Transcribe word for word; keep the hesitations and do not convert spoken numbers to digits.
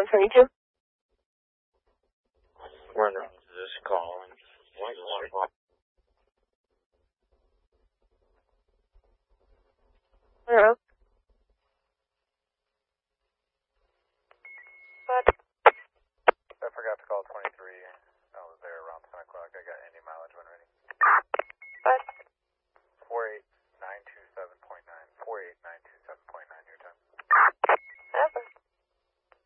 twenty-two? We're under this call. And Hello? I forgot to call twenty-three.